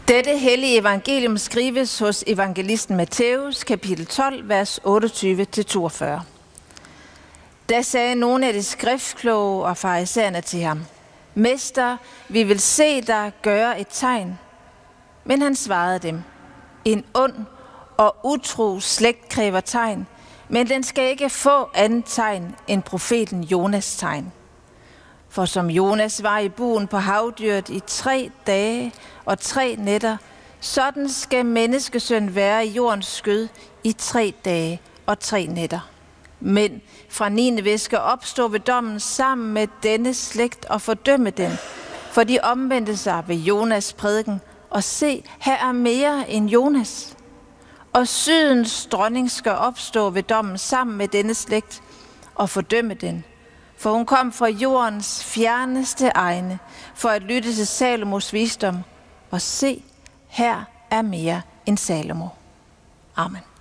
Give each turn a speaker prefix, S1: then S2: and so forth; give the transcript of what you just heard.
S1: Dette hellige evangelium skrives hos evangelisten Matthæus, kapitel 12, vers 28-42. Da sagde nogle af de skriftkloge og farisæerne til ham: Mester, vi vil se dig gøre et tegn. Men han svarede dem: En ond og utro slægt kræver tegn, men den skal ikke få andet tegn end profeten Jonas' tegn. For som Jonas var i buen på havdyret i 3 dage og 3 nætter, sådan skal menneskesøn være i jordens skød i 3 dage og 3 nætter. Men fra Nineve skal opstå ved dommen sammen med denne slægt og fordømme den, for de omvendte sig ved Jonas' prædiken, og se, her er mere end Jonas. Og Sydens dronning skal opstå ved dommen sammen med denne slægt og fordømme den, for hun kom fra jordens fjerneste egne for at lytte til Salomos visdom, og se, her er mere end Salomo. Amen.